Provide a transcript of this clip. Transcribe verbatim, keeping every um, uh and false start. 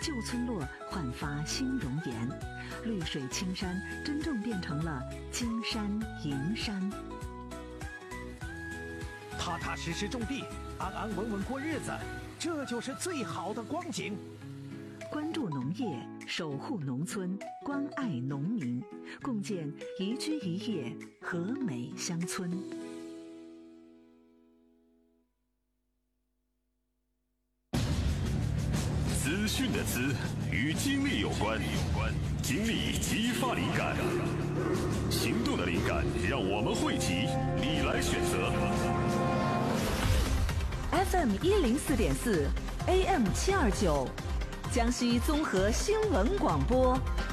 旧村落焕发新容颜，绿水青山真正变成了金山银山。 踏踏实实种地，安安稳稳过日子，这就是最好的光景。 关注农业，守护农村，关爱农民，共建宜居宜业和美乡村。 资讯的资与精力有关，精力激发灵感，行动的灵感让我们汇集，你来选择。 F M 一零四点四 ，A M 七二九，江西综合新闻广播。